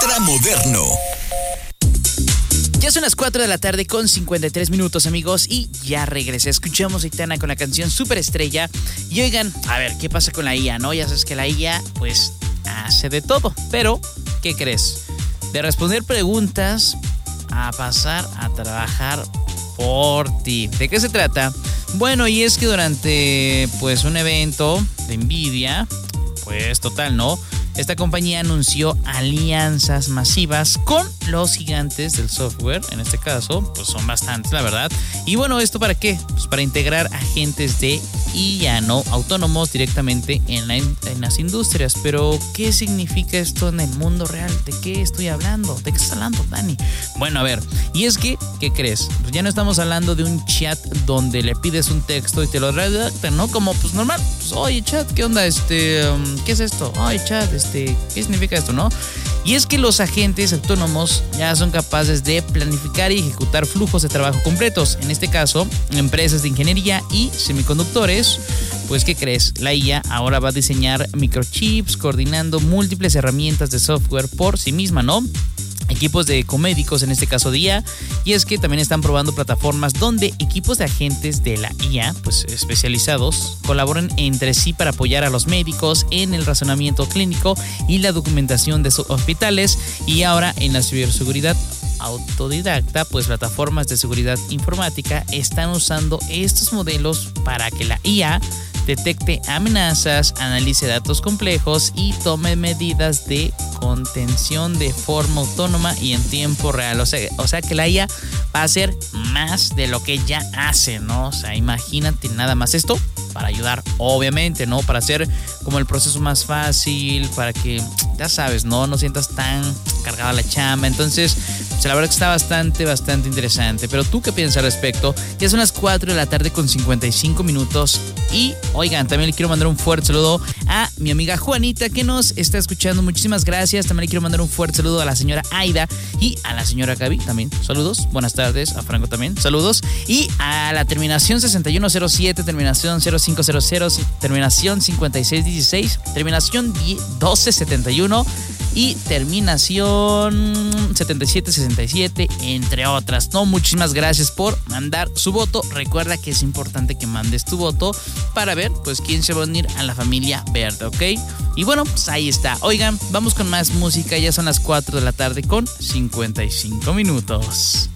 Ultramoderno. Ya son las 4 de la tarde con 53 minutos, amigos, y ya regresé. Escuchamos a Aitana con la canción Superestrella. Y oigan, a ver, ¿qué pasa con la IA, no? Ya sabes que la IA, pues, hace de todo. Pero, ¿qué crees? De responder preguntas a pasar a trabajar por ti. ¿De qué se trata? Bueno, y es que durante, pues, un evento de Nvidia, pues, total, ¿no? Esta compañía anunció alianzas masivas con los gigantes del software. En este caso, pues son bastantes, la verdad. Y bueno, ¿esto para qué? Pues para integrar agentes de IA, ¿no? Autónomos directamente en las industrias. Pero, ¿qué significa esto en el mundo real? ¿De qué estoy hablando? ¿De qué estás hablando, Dani? Bueno, a ver, y es que, ¿qué crees? Pues ya no estamos hablando de un chat donde le pides un texto y te lo redactan, ¿no? Como, pues normal. Pues, oye, chat, ¿qué onda? ¿Qué es esto? Oye, chat, ¿qué significa esto, no? Y es que los agentes autónomos ya son capaces de planificar y ejecutar flujos de trabajo completos. En este caso, empresas de ingeniería y semiconductores. Pues, ¿qué crees? La IA ahora va a diseñar microchips coordinando múltiples herramientas de software por sí misma, ¿no? Equipos de comédicos, en este caso de IA, y es que también están probando plataformas donde equipos de agentes de la IA, pues especializados, colaboran entre sí para apoyar a los médicos en el razonamiento clínico y la documentación de sus hospitales. Y ahora en la ciberseguridad autodidacta, pues plataformas de seguridad informática están usando estos modelos para que la IA detecte amenazas, analice datos complejos y tome medidas de contención de forma autónoma y en tiempo real. O sea que la IA va a hacer más de lo que ya hace, ¿no? O sea, imagínate nada más esto para ayudar, obviamente, ¿no? Para hacer como el proceso más fácil, para que, ya sabes, no sientas tan cargada la chamba. Entonces, pues, la verdad que está bastante interesante. Pero ¿tú qué piensas al respecto? Ya son las 4 de la tarde con 55 minutos. Y, oigan, también le quiero mandar un fuerte saludo a mi amiga Juanita, que nos está escuchando. Muchísimas gracias. También le quiero mandar un fuerte saludo a la señora Aida y a la señora Gaby también. Saludos. Buenas tardes. A Franco también. Saludos. Y a la terminación 6107, terminación 0500, terminación 5616, terminación 1271 y terminación 7767, entre otras, ¿no? Muchísimas gracias por mandar su voto. Recuerda que es importante que mandes tu voto para ver, pues, quién se va a unir a la familia verde, ¿ok? Y bueno, pues ahí está. Oigan, vamos con más música. Ya son las 4 de la tarde con 55 minutos.